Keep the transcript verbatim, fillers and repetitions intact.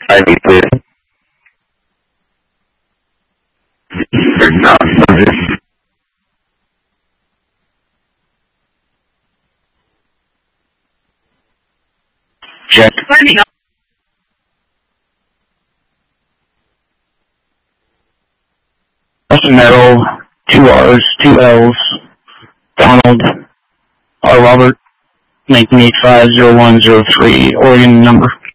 I need to. Not Check. Metal, two R's, two L's, Donald, R. Robert, nineteen eighty-five, oh one oh three, Oregon number.